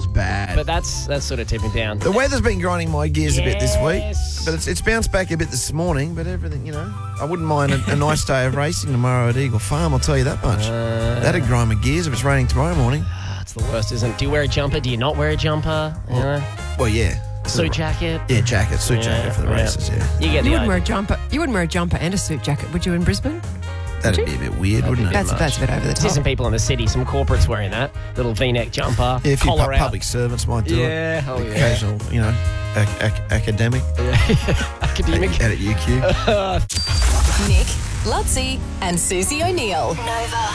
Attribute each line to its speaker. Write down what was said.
Speaker 1: Newcastle's bad.
Speaker 2: But that's sort of tipping down.
Speaker 1: The weather's been grinding my gears a bit this week,
Speaker 2: Yes.
Speaker 1: but it's bounced back a bit this morning. But everything, I wouldn't mind a nice day of racing tomorrow at Eagle Farm. I'll tell you that much. That'd grind my gears if it's raining tomorrow morning.
Speaker 2: It's the worst, isn't it? Do you wear a jumper? Do you not wear a jumper?
Speaker 1: Well, yeah.
Speaker 2: Suit jacket?
Speaker 1: Yeah, suit jacket for the races, yeah.
Speaker 2: You get
Speaker 3: You
Speaker 2: the
Speaker 3: wouldn't
Speaker 2: idea.
Speaker 3: wear a jumper. You wouldn't wear a jumper and a suit jacket, would you, in Brisbane?
Speaker 1: That'd be a bit weird, wouldn't it?
Speaker 3: That's a bit over the
Speaker 2: See some
Speaker 3: top.
Speaker 2: people in the city, some corporates wearing that. Little V-neck jumper,
Speaker 1: Yeah, a few
Speaker 2: collar out.
Speaker 1: public servants might do it.
Speaker 2: Yeah, oh yeah.
Speaker 1: Occasional, academic
Speaker 2: Academic.
Speaker 1: out at UQ.
Speaker 4: Nick, Lutzi, and Susie O'Neill. Nova.